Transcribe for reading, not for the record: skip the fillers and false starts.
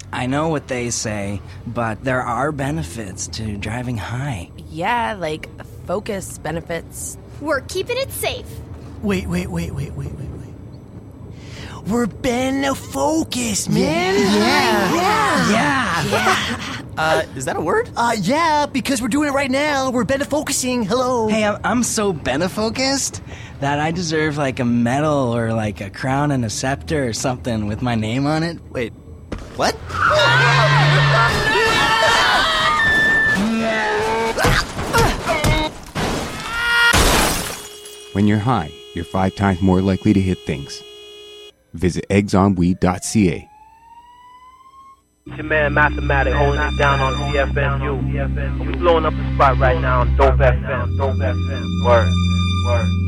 I know what they say, but there are benefits to driving high. Yeah, like focus benefits. We're keeping it safe. Wait. We're Benefocus, man. Yeah. Is that a word? Yeah, because we're doing it right now. We're Benefocusing. Hello. Hey, I'm so benefocused that I deserve like a medal or like a crown and a scepter or something with my name on it. Wait, what? When you're high, you're 5 times more likely to hit things. Visit eggsonweed.ca. It's your man Mathematic holding it down on CFNU. We blowing up the spot right now on Dope FM. Word.